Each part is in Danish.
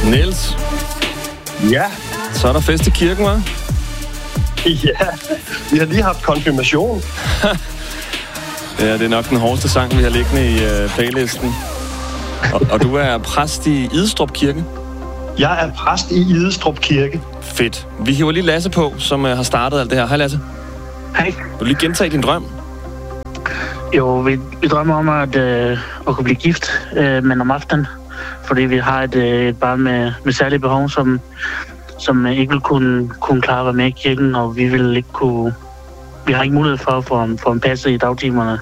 Niels. Ja. Så er der fest i kirken, hva'? Ja, vi har lige haft konfirmation. Ja, det er nok den hårdeste sang, vi har liggende i playlisten. Og du er præst i Idestrup Kirke? Jeg er præst i Idestrup Kirke. Fedt. Vi hiver lige Lasse på, som har startet alt det her. Hej Lasse. Hej. Vil du lige gentage din drøm? Jo, vi drømmer om at kunne blive gift, men om aftenen. Fordi vi har et barn med særlige behov, som ikke vil kunne klare at være med i kirken, og vi vil ikke kunne... Vi har ikke mulighed for at få en passe i dagtimerne.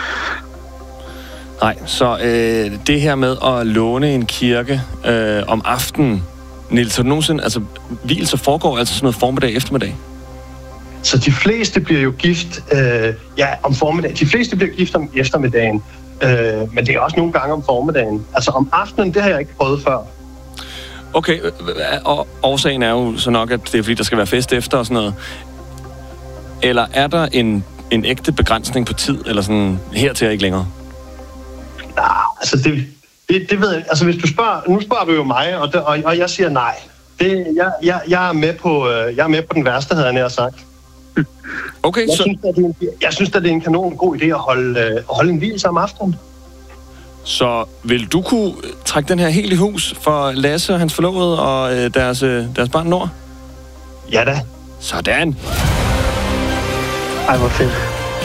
Nej, så det her med at låne en kirke om aftenen, Niels, har du nogensinde... Altså, vielser foregår altså sådan noget formiddag eftermiddag? Så de fleste bliver jo gift om formiddagen. De fleste bliver gift om eftermiddagen. Men det er også nogle gange om formiddagen. Altså om aftenen, det har jeg ikke prøvet før. Okay, og årsagen er jo så nok, at det er fordi, der skal være fest efter og sådan noget. Eller er der en ægte begrænsning på tid, eller sådan hertil ikke længere? Nej, altså det ved jeg. Altså hvis du spørger, nu spørger du jo mig, og jeg siger nej. Jeg er med på den værste, havde jeg nær sagt. Okay, jeg synes, at det er en kanon god idé at holde en vielse om aftenen. Så vil du kunne trække den her helt i hus for Lasse og hans forlovede og deres barn Nord? Ja da. Sådan. Ej, hvor fedt.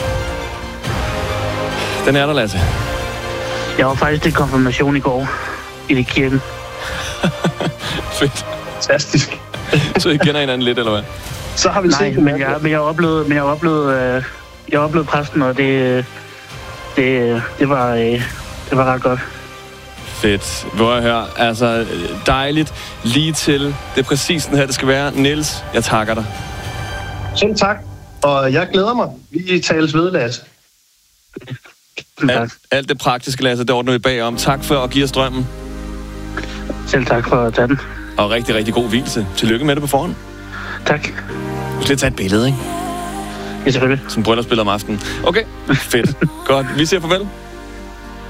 Den er der, Lasse. Jeg var faktisk til konfirmation i går i kirken. Fedt. Fantastisk. Så I kender hinanden lidt, eller hvad? Så har vi Nej, set det. Men jeg har oplevet præsten, og det var ret godt. Fedt. Hvor jeg hører, altså dejligt lige til det er præcis den her, det skal være. Niels, jeg takker dig. Selv tak, og jeg glæder mig. Vi tales ved, Lasse. Alt det praktiske, Lasse, det ordner vi bagom. Tak for at give os drømmen. Selv tak for at tage den. Og rigtig, rigtig god hvilelse. Tillykke med det på forhånd. Tak. Du skal lige tage et billede, ikke? Ja, selvfølgelig. Som bryllupsbillede om aftenen. Okay, fedt. Godt. Vi siger farvel.